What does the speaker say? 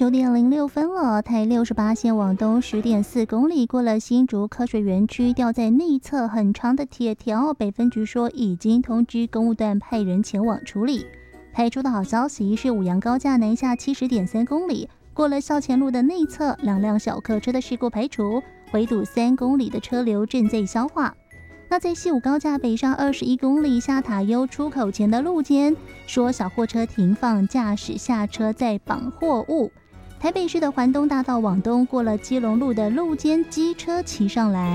9点06分了，台68线往东10.4公里，过了新竹科学园区，掉在内侧很长的铁条，北分局说已经通知公务段派人前往处理。台出的好消息是五杨高架南下70.3公里，过了校前路的内侧，2辆小客车的事故排除，回堵3公里的车流正在消化。那在西武高架北上21公里下塔悠出口前的路肩，说小货车停放，驾驶下车再绑货物。台北市的环东大道往东，过了基隆路的路肩，机车骑上来。